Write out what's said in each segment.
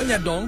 Tanya dong.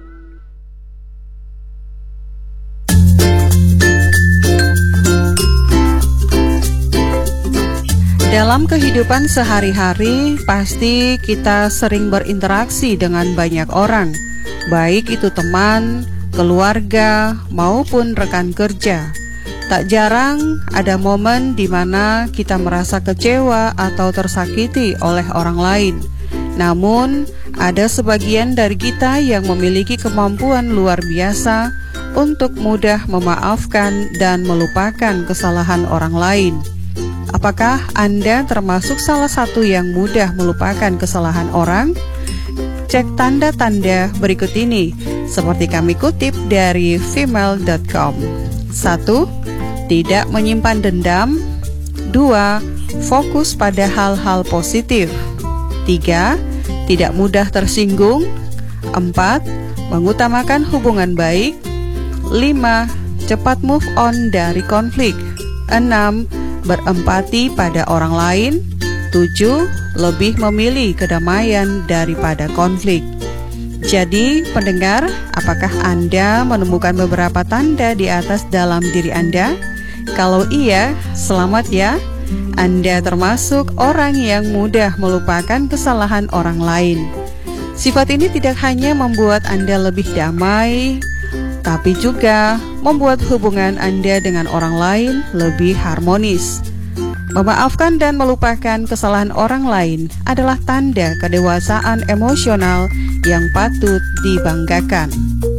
Dalam kehidupan sehari-hari, pasti kita sering berinteraksi dengan banyak orang, baik itu teman, keluarga, maupun rekan kerja. Tak jarang ada momen di mana kita merasa kecewa atau tersakiti oleh orang lain. Namun, ada sebagian dari kita yang memiliki kemampuan luar biasa untuk mudah memaafkan dan melupakan kesalahan orang lain. Apakah Anda termasuk salah satu yang mudah melupakan kesalahan orang? Cek tanda-tanda berikut ini, seperti kami kutip dari female.com. 1. Tidak menyimpan dendam. 2. Fokus pada hal-hal positif. 3. Tidak mudah tersinggung. 4. Mengutamakan hubungan baik. 5. Cepat move on dari konflik. 6. Berempati pada orang lain. 7. Lebih memilih kedamaian daripada konflik. Jadi, pendengar, apakah Anda menemukan beberapa tanda di atas dalam diri Anda? Kalau iya, selamat ya. Anda termasuk orang yang mudah melupakan kesalahan orang lain. Sifat ini tidak hanya membuat Anda lebih damai, tapi juga membuat hubungan Anda dengan orang lain lebih harmonis. Memaafkan dan melupakan kesalahan orang lain adalah tanda kedewasaan emosional yang patut dibanggakan.